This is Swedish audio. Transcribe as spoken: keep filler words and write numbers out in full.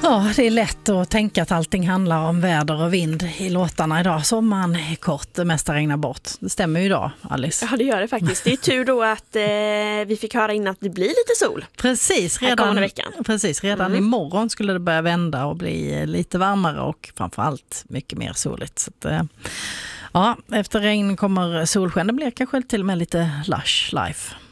Ja, det är lätt att tänka att allting handlar om väder och vind i låtarna idag. Sommaren är kort, det mesta regnar bort. Det stämmer ju idag, Alice. Ja, det gör det faktiskt. Det är tur då att eh, vi fick höra innan att det blir lite sol. Precis, redan, veckan. Precis, redan mm. imorgon skulle det börja vända och bli lite varmare och framförallt mycket mer soligt. Så att, eh, ja, efter regn kommer solsken. Det blir kanske till och med lite lush life.